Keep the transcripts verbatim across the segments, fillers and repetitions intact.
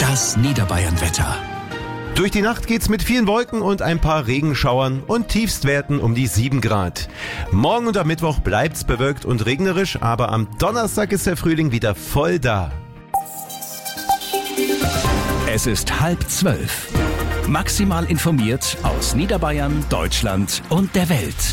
Das Niederbayern-Wetter. Durch die Nacht geht's mit vielen Wolken und ein paar Regenschauern und Tiefstwerten um die sieben Grad. Morgen und am Mittwoch bleibt's bewölkt und regnerisch, aber am Donnerstag ist der Frühling wieder voll da. Es ist halb zwölf. Maximal informiert aus Niederbayern, Deutschland und der Welt.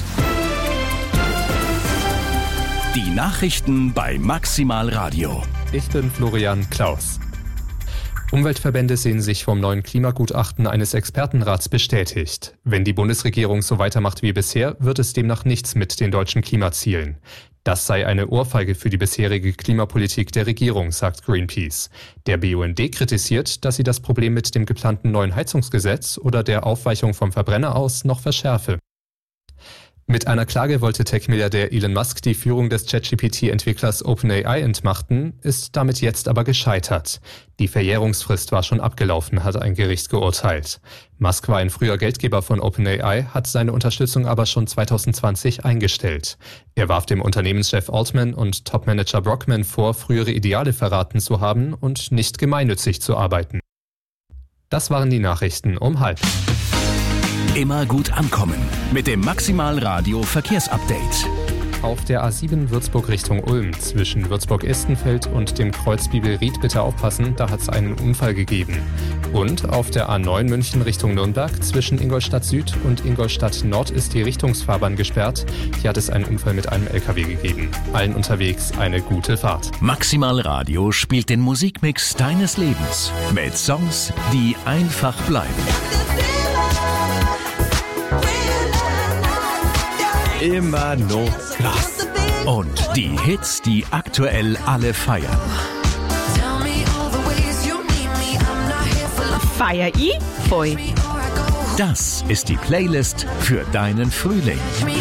Die Nachrichten bei Maximal Radio. Ich bin Florian Klaus. Umweltverbände sehen sich vom neuen Klimagutachten eines Expertenrats bestätigt. Wenn die Bundesregierung so weitermacht wie bisher, wird es demnach nichts mit den deutschen Klimazielen. Das sei eine Ohrfeige für die bisherige Klimapolitik der Regierung, sagt Greenpeace. Der B U N D kritisiert, dass sie das Problem mit dem geplanten neuen Heizungsgesetz oder der Aufweichung vom Verbrenner aus noch verschärfe. Mit einer Klage wollte Tech-Milliardär Elon Musk die Führung des ChatGPT-Entwicklers OpenAI entmachten, ist damit jetzt aber gescheitert. Die Verjährungsfrist war schon abgelaufen, hat ein Gericht geurteilt. Musk war ein früher Geldgeber von OpenAI, hat seine Unterstützung aber schon zwanzig zwanzig eingestellt. Er warf dem Unternehmenschef Altman und Topmanager Brockman vor, frühere Ideale verraten zu haben und nicht gemeinnützig zu arbeiten. Das waren die Nachrichten um halb. Immer gut ankommen mit dem Maximal Radio Verkehrsupdate. Auf der A sieben Würzburg Richtung Ulm zwischen Würzburg-Istenfeld und dem Kreuz Bibelried bitte aufpassen, da hat es einen Unfall gegeben. Und auf der A neun München Richtung Nürnberg zwischen Ingolstadt Süd und Ingolstadt Nord ist die Richtungsfahrbahn gesperrt. Hier hat es einen Unfall mit einem L K W gegeben. Allen unterwegs eine gute Fahrt. Maximal Radio spielt den Musikmix deines Lebens mit Songs, die einfach bleiben. Immer noch Glas. Und die Hits, die aktuell alle feiern. Feier ich voll. Das ist die Playlist für deinen Frühling.